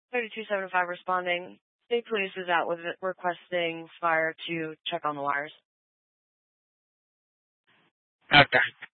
3275 responding. State Police is out with it requesting fire to check on the wires. Okay.